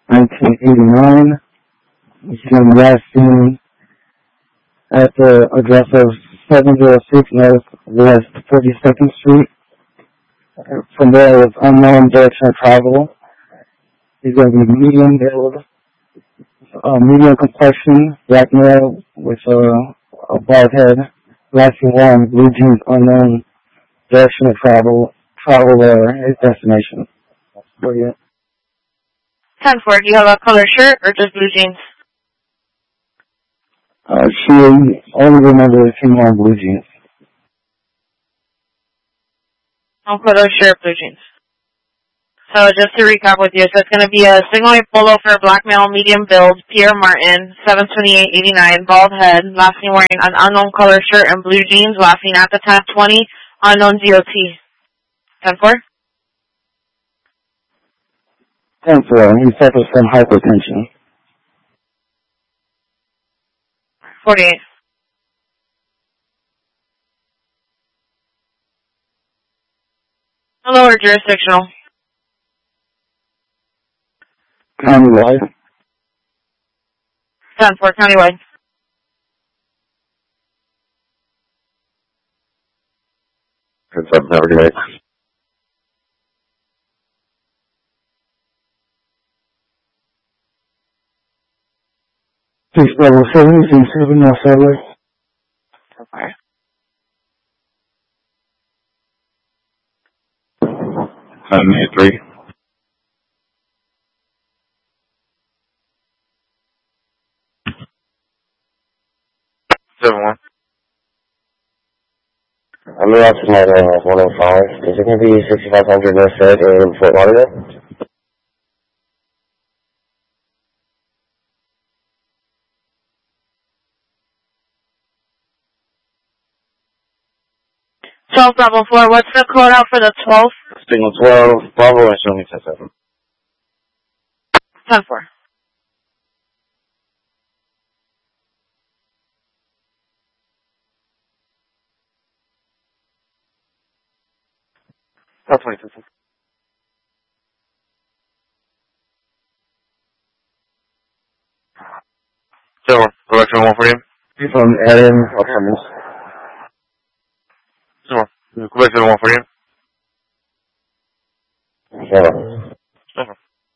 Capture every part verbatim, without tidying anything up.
nineteen eighty-nine. He's going to be last seen at the address of seven oh six North West forty-second Street. From there, with unknown direction of travel. He's going to be medium build, uh, medium complexion, black male with uh, a bald head, lasting long, blue jeans, unknown direction of travel, travel uh, his destination. Brilliant. ten four, do you have a color shirt or just blue jeans? Uh, she only remembers him wearing blue jeans. No color shirt, blue jeans. So just to recap with you, so it's going to be a single white polo for a black male, medium build, Pierre Martin, seven twenty-eight eighty-nine, bald head, last seen wearing an unknown color shirt and blue jeans, last seen at the ten twenty, unknown D O T. ten four? ten four, he suffers from hypertension. forty-eight. Hello, or jurisdictional? Countywide. ten four, countywide. ten seven, have a good night. six level seven, seven North Subway. Okay. seven eight three. seven one. I'm going to ask my uh, one oh five. Is it going to be sixty-five hundred North Fed in Fort Lauderdale? twelve Bravo four, what's the code out for the twelfth? Signal twelve, Bravo, and show me ten seven. ten four. That's twenty two. So, go back to one for you. He's from Adam Apartments. So, go back to the one for you. Yeah. So.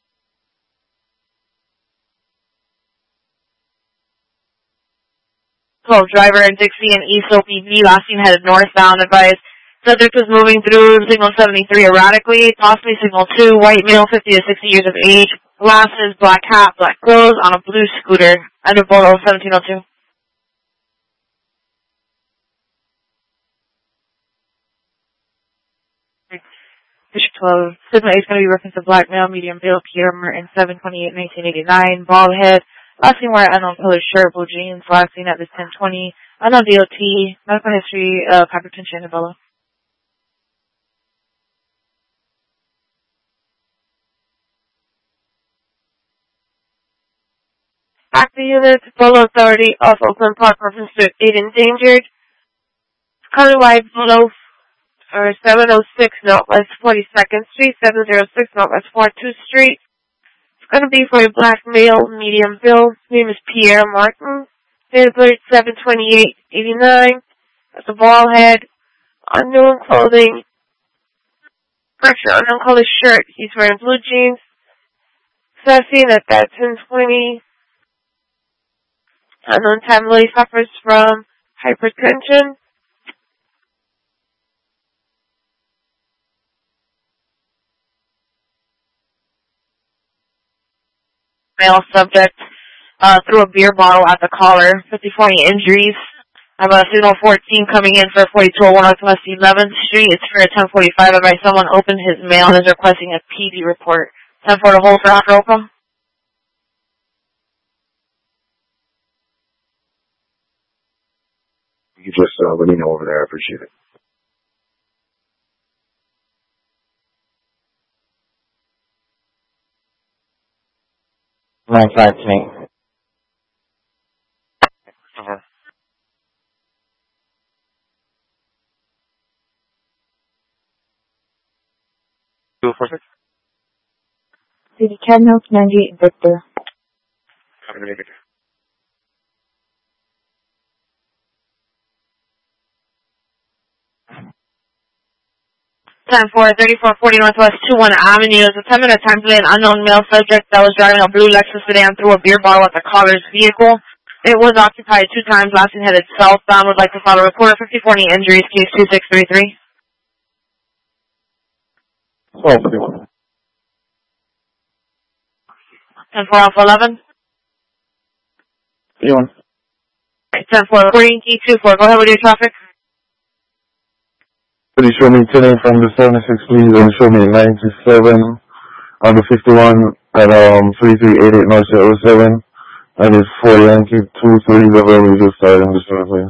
twelve, driver in Dixie and East O P V, last seen headed northbound, advised. Subject was moving through signal seventy-three erratically, possibly signal two, white male, fifty to sixty years of age, glasses, black hat, black clothes, on a blue scooter, under Bolo seventeen oh two. Bishop twelve, Sigma eight is going to be reference to black male, medium build, Pierre Martin, seven twenty-eight nineteen eighty-nine, bald head, last seen wearing unknown color shirt, blue jeans, last seen at this ten twenty, unknown D O T, medical history of hypertension, Ebola. Back to units, Bolo Authority of Oakland Park, reference to eight endangered. Countywide Bolo or seven oh six Northwest forty-second Street, seven oh six Northwest forty-second Street. It's going to be for a black male, medium build. His name is Pierre Martin. Date of birth seven twenty-eight eighty-nine. That's a bald head. Unknown clothing. Correction, unknown color shirt. He's wearing blue jeans. So I've seen that that ten twenty. Unknown family suffers from hypertension. Male subject uh, threw a beer bottle at the collar. fifty forty injuries. I have a signal fourteen coming in for forty-two oh one West eleventh Street. It's for a ten forty-five. By someone opened his mail and is requesting a P D report. ten four to hold for after open. You can just uh, let me know over there. I appreciate it. nine five to me. Uh-huh. Two four six. City Cardinals ninety-eight Victor. ten four, thirty-four forty Northwest two one Avenue. Is a ten minute time delay. An unknown male subject that was driving a blue Lexus sedan threw a beer bottle at the caller's vehicle. It was occupied two times, last and headed southbound. Would like to file a report of fifty-four knee injuries, case two six three three. twelve fifty-one. ten four Alpha eleven. fifty-one. ten four, recording key two four. Go ahead with your traffic. Could you show me ten from the seventy-six, please, and show me ninety-seven on the fifty-one at um three three eight eight North zero seven. And it's four Yankee two three, the very just started in the please.